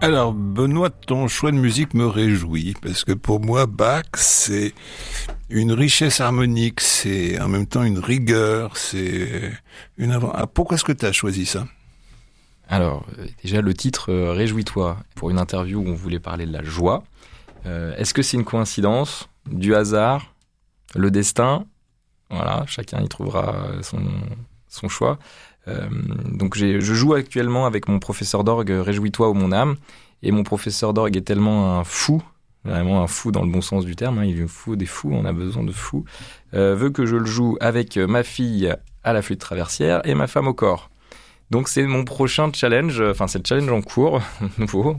Alors, Benoît, ton choix de musique me réjouit, parce que pour moi, Bach, c'est une richesse harmonique, c'est en même temps une rigueur, pourquoi est-ce que tu as choisi ça ? Alors, déjà, le titre « Réjouis-toi » pour une interview où on voulait parler de la joie. Est-ce que c'est une coïncidence, du hasard, le destin ? Voilà, chacun y trouvera son choix. Donc je joue actuellement avec mon professeur d'orgue « Réjouis-toi, ô mon âme ». Et mon professeur d'orgue est tellement un fou, vraiment un fou dans le bon sens du terme, il est fou des fous, on a besoin de fous, veut que je le joue avec ma fille à la flûte traversière et ma femme au corps. Donc c'est mon prochain challenge, c'est le challenge en cours, nouveau,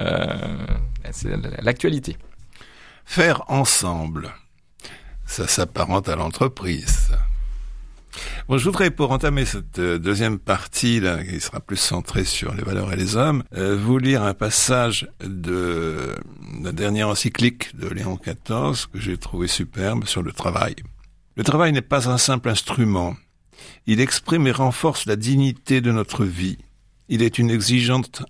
c'est l'actualité. Faire ensemble, ça s'apparente à l'entreprise. Bon, je voudrais, pour entamer cette deuxième partie là, qui sera plus centrée sur les valeurs et les hommes, vous lire un passage de la dernière encyclique de Léon XIV que j'ai trouvé superbe sur le travail. Le travail n'est pas un simple instrument. Il exprime et renforce la dignité de notre vie. Il est une exigence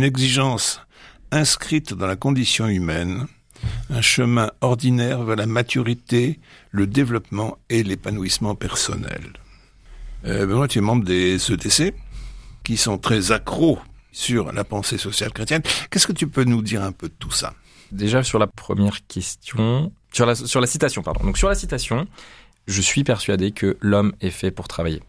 inscrite dans la condition humaine, un chemin ordinaire vers la maturité, le développement et l'épanouissement personnel. Benoît, tu es membre des EDC, qui sont très accros sur la pensée sociale chrétienne. Qu'est-ce que tu peux nous dire un peu de tout ça ? Déjà, sur la première question, sur la citation, pardon. Donc, sur la citation, je suis persuadé que l'homme est fait pour travailler.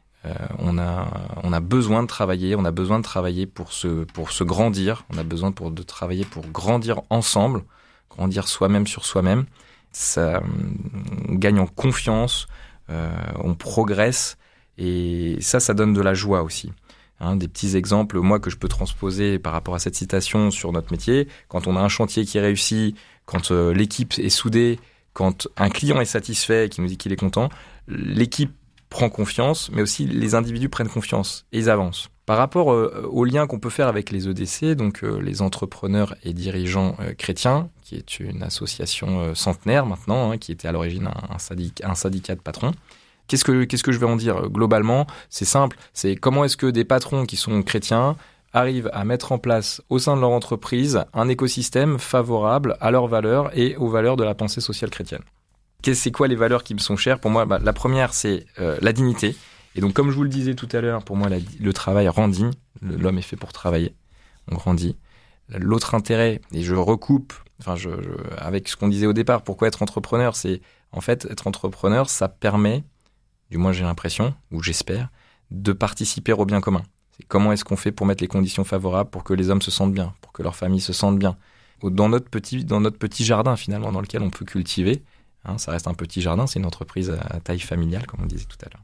On a besoin de travailler, pour se grandir, on a besoin de travailler pour grandir ensemble, grandir soi-même sur soi-même. Ça, on gagne en confiance, on progresse, et ça donne de la joie aussi. Des petits exemples, moi, que je peux transposer par rapport à cette citation sur notre métier. Quand on a un chantier qui réussit, quand l'équipe est soudée, quand un client est satisfait et qui nous dit qu'il est content, l'équipe prend confiance, mais aussi les individus prennent confiance et ils avancent. Par rapport au lien qu'on peut faire avec les EDC, donc les entrepreneurs et dirigeants chrétiens, qui est une association centenaire maintenant, qui était à l'origine un syndicat de patrons. Qu'est-ce que je vais en dire ? Globalement, c'est simple, c'est comment est-ce que des patrons qui sont chrétiens arrivent à mettre en place au sein de leur entreprise un écosystème favorable à leurs valeurs et aux valeurs de la pensée sociale chrétienne. C'est quoi les valeurs qui me sont chères ? Pour moi, la première, c'est la dignité. Et donc, comme je vous le disais tout à l'heure, pour moi, le travail rend digne. L'homme est fait pour travailler. On grandit. L'autre intérêt, et je recoupe, avec ce qu'on disait au départ, pourquoi être entrepreneur ? C'est, en fait, être entrepreneur, ça permet, du moins j'ai l'impression, ou j'espère, de participer au bien commun. C'est comment est-ce qu'on fait pour mettre les conditions favorables pour que les hommes se sentent bien, pour que leur famille se sente bien. Dans notre petit jardin, finalement, dans lequel on peut cultiver. Ça reste un petit jardin, c'est une entreprise à taille familiale, comme on disait tout à l'heure.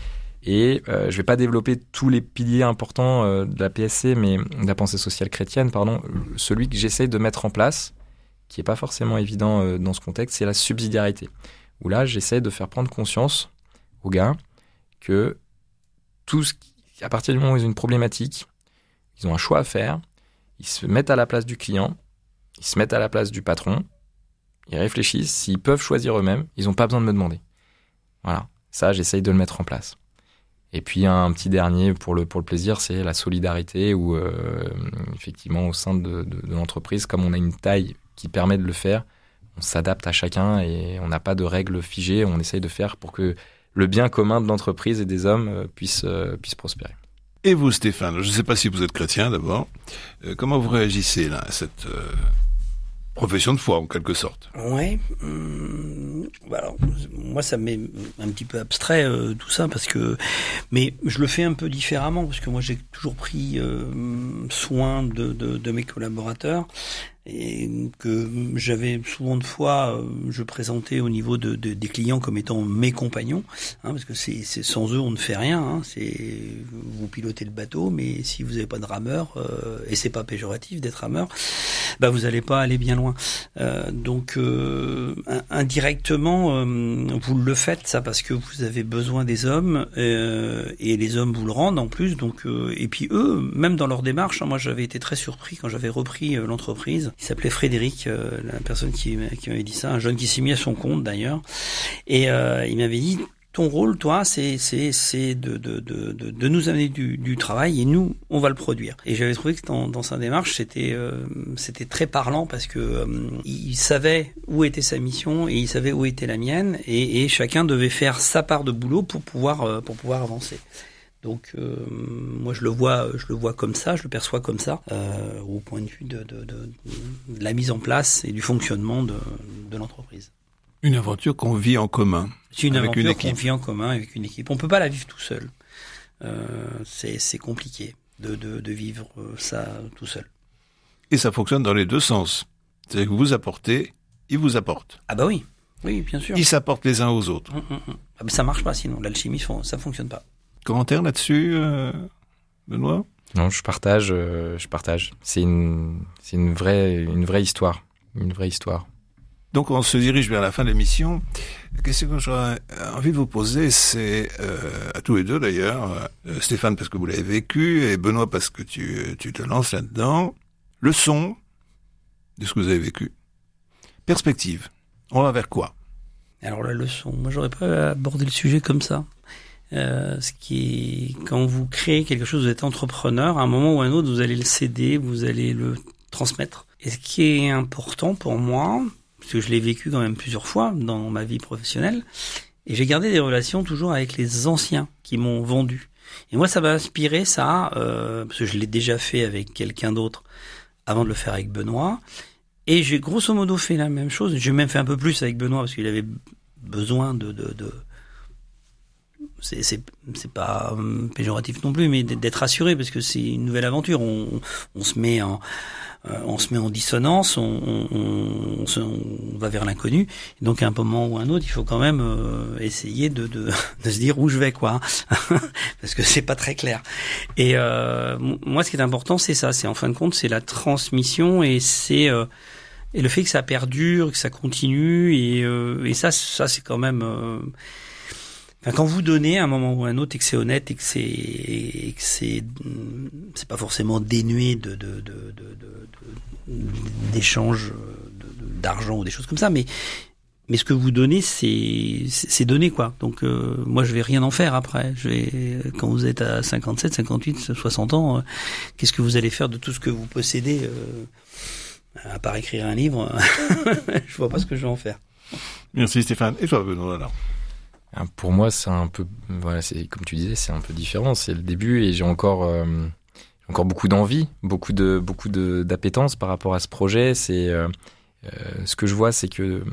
Et je ne vais pas développer tous les piliers importants de la PSC, mais de la pensée sociale chrétienne, celui que j'essaie de mettre en place, qui n'est pas forcément évident dans ce contexte, c'est la subsidiarité. Où là, j'essaie de faire prendre conscience aux gars que à partir du moment où ils ont une problématique, ils ont un choix à faire, ils se mettent à la place du client, ils se mettent à la place du patron, ils réfléchissent, s'ils peuvent choisir eux-mêmes, ils n'ont pas besoin de me demander. Voilà, ça j'essaye de le mettre en place. Et puis un petit dernier pour le plaisir, c'est la solidarité où effectivement au sein de l'entreprise, comme on a une taille qui permet de le faire, on s'adapte à chacun et on n'a pas de règles figées, on essaye de faire pour que le bien commun de l'entreprise et des hommes puisse prospérer. Et vous, Stéphane, je ne sais pas si vous êtes chrétien d'abord, comment vous réagissez là à cette profession de foi en quelque sorte? Ouais, alors moi ça m'est un petit peu abstrait tout ça mais je le fais un peu différemment parce que moi j'ai toujours pris soin de mes collaborateurs. Et que j'avais souvent de fois, je présentais au niveau des clients comme étant mes compagnons, parce que c'est sans eux on ne fait rien. C'est vous pilotez le bateau, mais si vous n'avez pas de rameur, et c'est pas péjoratif d'être rameur, vous n'allez pas aller bien loin. Donc indirectement, vous le faites ça parce que vous avez besoin des hommes et les hommes vous le rendent en plus. Donc et puis eux, même dans leur démarche, moi j'avais été très surpris quand j'avais repris l'entreprise. Il s'appelait Frédéric, la personne qui m'avait dit ça, un jeune qui s'est mis à son compte d'ailleurs, et il m'avait dit ton rôle, toi, c'est de nous amener du travail et nous, on va le produire. Et j'avais trouvé que dans sa démarche, c'était très parlant parce que il savait où était sa mission et il savait où était la mienne et chacun devait faire sa part de boulot pour pouvoir avancer. Donc moi je le vois comme ça, je le perçois comme ça, au point de vue de la mise en place et du fonctionnement de l'entreprise. Une aventure qu'on vit en commun. C'est une aventure qu'on vit en commun avec une équipe. On peut pas la vivre tout seul. C'est compliqué de vivre ça tout seul. Et ça fonctionne dans les deux sens. C'est-à-dire que vous apportez, ils vous apportent. Ah bah oui, bien sûr. Ils s'apportent les uns aux autres. Ah bah ça marche pas sinon, l'alchimie ça fonctionne pas. Commentaire là-dessus, Benoît ? Non, je partage. C'est une vraie histoire. Une vraie histoire. Donc on se dirige vers la fin de l'émission. La question que j'aurais envie de vous poser, c'est à tous les deux d'ailleurs, Stéphane parce que vous l'avez vécu et Benoît parce que tu te lances là-dedans. Leçon de ce que vous avez vécu. Perspective. On va vers quoi ? Alors la leçon, moi j'aurais pas abordé le sujet comme ça. Quand vous créez quelque chose, vous êtes entrepreneur, à un moment ou à un autre, vous allez le céder, vous allez le transmettre. Et ce qui est important pour moi, parce que je l'ai vécu quand même plusieurs fois dans ma vie professionnelle, et j'ai gardé des relations toujours avec les anciens qui m'ont vendu. Et moi, ça m'a inspiré ça, parce que je l'ai déjà fait avec quelqu'un d'autre avant de le faire avec Benoît. Et j'ai grosso modo fait la même chose. J'ai même fait un peu plus avec Benoît parce qu'il avait besoin c'est pas péjoratif non plus, mais d'être rassuré parce que c'est une nouvelle aventure. On se met en dissonance, on va vers l'inconnu. Donc à un moment ou un autre, il faut quand même essayer de se dire où je vais quoi, parce que c'est pas très clair. Et moi, ce qui est important, c'est ça. C'est en fin de compte, c'est la transmission et c'est et le fait que ça perdure, que ça continue et ça c'est quand même. Quand vous donnez à un moment ou à un autre et que c'est honnête et que c'est pas forcément dénué d'échanges d'argent ou des choses comme ça, mais ce que vous donnez c'est donné quoi. Donc moi je vais rien en faire après. Quand vous êtes à 57, 58, 60 ans, qu'est-ce que vous allez faire de tout ce que vous possédez à part écrire un livre? Je vois pas ce que je vais en faire. Merci Stéphane. Et toi Benoît alors? Pour moi, c'est un peu, voilà, c'est comme tu disais, c'est un peu différent. C'est le début et j'ai encore beaucoup d'envie, beaucoup d'appétence par rapport à ce projet. C'est ce que je vois, c'est que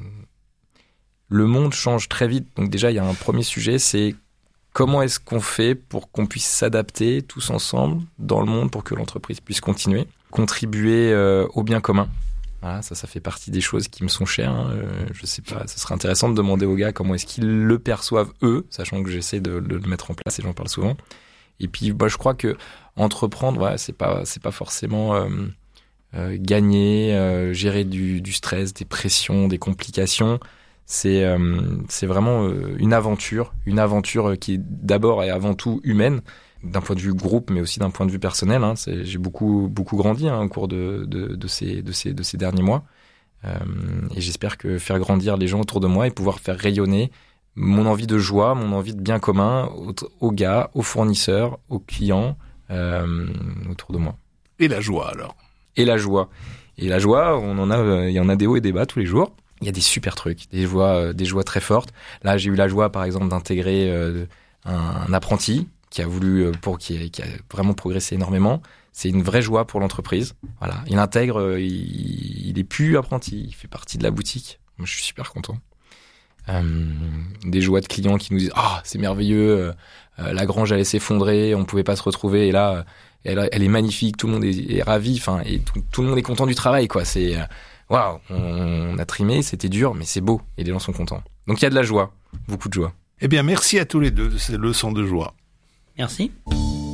le monde change très vite. Donc déjà, il y a un premier sujet, c'est comment est-ce qu'on fait pour qu'on puisse s'adapter tous ensemble dans le monde pour que l'entreprise puisse continuer, contribuer au bien commun. Voilà, ça fait partie des choses qui me sont chères. Je sais pas, ce serait intéressant de demander aux gars comment est-ce qu'ils le perçoivent eux, sachant que j'essaie de le mettre en place et j'en parle souvent. Et puis, je crois que entreprendre, voilà, c'est pas forcément gagner, gérer du stress, des pressions, des complications. C'est vraiment une aventure qui est d'abord et avant tout humaine, d'un point de vue groupe, mais aussi d'un point de vue personnel. J'ai beaucoup grandi au cours de ces derniers mois. Et j'espère que faire grandir les gens autour de moi et pouvoir faire rayonner mon envie de joie, mon envie de bien commun aux gars, aux fournisseurs, aux clients autour de moi. Et la joie alors? Et la joie, il y en a des hauts et des bas tous les jours. Il y a des super trucs, des joies très fortes. Là, j'ai eu la joie, par exemple, d'intégrer un apprenti qui a vraiment progressé énormément. C'est une vraie joie pour l'entreprise. Voilà, il intègre, il est plus apprenti, il fait partie de la boutique. Moi, je suis super content. Des joies de clients qui nous disent c'est merveilleux, la grange allait s'effondrer, on pouvait pas se retrouver et là elle est magnifique, tout le monde est ravi, et tout le monde est content du travail quoi. C'est waouh, on a trimé, c'était dur mais c'est beau et les gens sont contents. Donc il y a de la joie, beaucoup de joie. Eh bien merci à tous les deux de ces leçons de joie. Merci.